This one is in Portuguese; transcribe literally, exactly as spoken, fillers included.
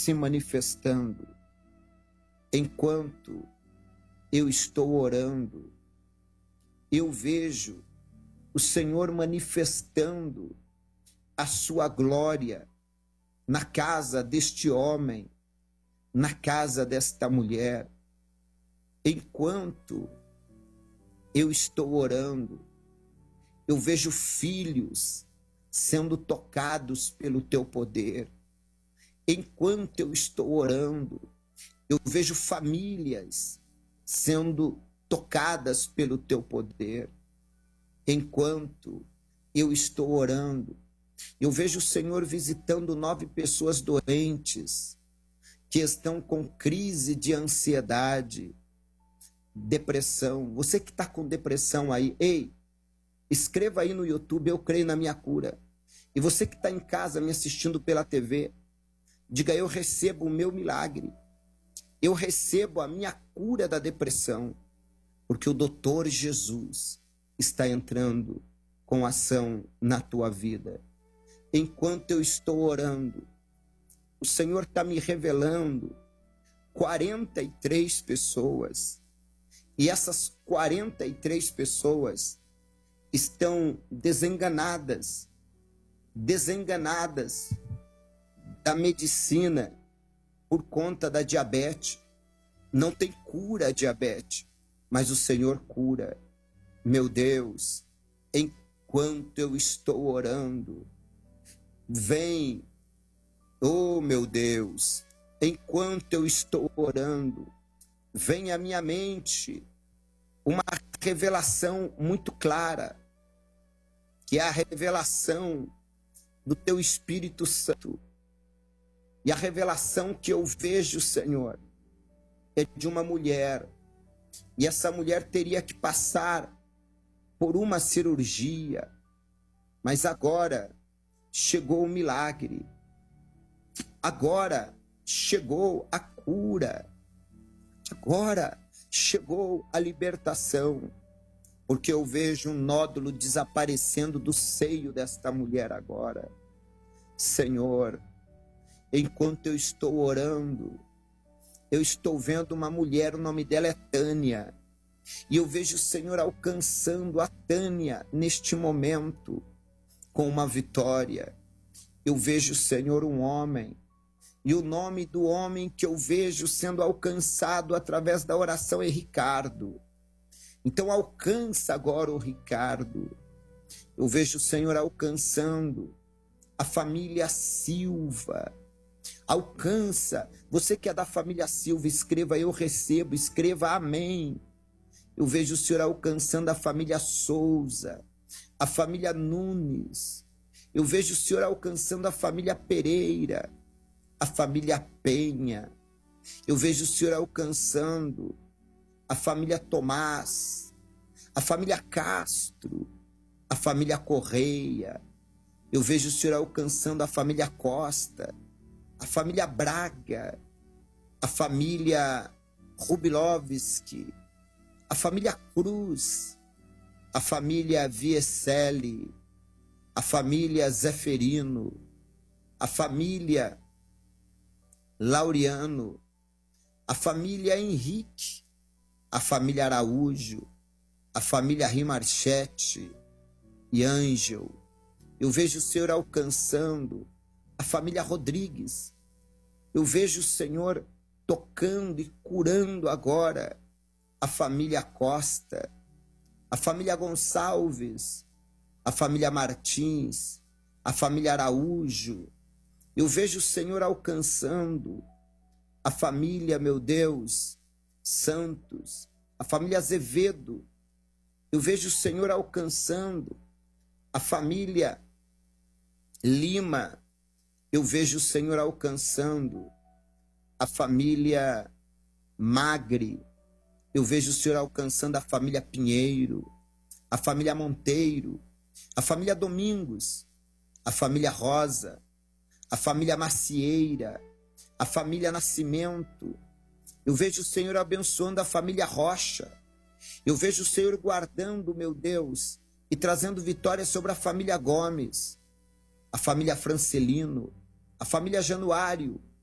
se manifestando. Enquanto eu estou orando, eu vejo o Senhor manifestando a sua glória na casa deste homem, na casa desta mulher. Enquanto eu estou orando, eu vejo filhos sendo tocados pelo teu poder. Enquanto eu estou orando, eu vejo famílias sendo tocadas pelo teu poder. Enquanto eu estou orando, eu vejo o Senhor visitando nove pessoas doentes que estão com crise de ansiedade, depressão. Você que está com depressão aí, ei, escreva aí no YouTube, eu creio na minha cura. E você que está em casa me assistindo pela T V, diga, eu recebo o meu milagre. Eu recebo a minha cura da depressão, porque o doutor Jesus está entrando com ação na tua vida. Enquanto eu estou orando, o Senhor está me revelando quarenta e três pessoas. E essas quarenta e três pessoas estão desenganadas, desenganadas da medicina por conta da diabetes. Não tem cura a diabetes, mas o Senhor cura. Meu Deus, enquanto eu estou orando, vem, oh meu Deus, enquanto eu estou orando, vem à minha mente uma revelação muito clara, que é a revelação do teu Espírito Santo. E a revelação que eu vejo, Senhor, é de uma mulher. E essa mulher teria que passar por uma cirurgia, mas agora chegou o milagre. Agora chegou a cura. Agora chegou a libertação, porque eu vejo um nódulo desaparecendo do seio desta mulher agora. Senhor, enquanto eu estou orando, eu estou vendo uma mulher, o nome dela é Tânia, e eu vejo o Senhor alcançando a Tânia neste momento com uma vitória. Eu vejo, Senhor, um homem, e o nome do homem que eu vejo sendo alcançado através da oração é Ricardo. Então alcança agora o Ricardo. Eu vejo o Senhor alcançando a família Silva. Alcança. Você que é da família Silva, escreva eu recebo, escreva amém. Eu vejo o Senhor alcançando a família Souza, a família Nunes. Eu vejo o Senhor alcançando a família Pereira, a família Penha. Eu vejo o Senhor alcançando a família Tomás, a família Castro, a família Correia. Eu vejo o Senhor alcançando a família Costa, a família Braga, a família Rubilovski, a família Cruz, a família Vieselli, a família Zeferino, a família Laureano, a família Henrique, a família Araújo, a família Rimarchete e Ângel. Eu vejo o Senhor alcançando a família Rodrigues. Eu vejo o Senhor tocando e curando agora a família Costa, a família Gonçalves, a família Martins, a família Araújo. Eu vejo o Senhor alcançando a família, meu Deus, Santos, a família Azevedo. Eu vejo o Senhor alcançando a família Lima. Eu vejo o Senhor alcançando a família Magre. Eu vejo o Senhor alcançando a família Pinheiro, a família Monteiro, a família Domingos, a família Rosa, a família Macieira, a família Nascimento. Eu vejo o Senhor abençoando a família Rocha. Eu vejo o Senhor guardando, meu Deus, e trazendo vitória sobre a família Gomes, a família Francelino, a família Januário,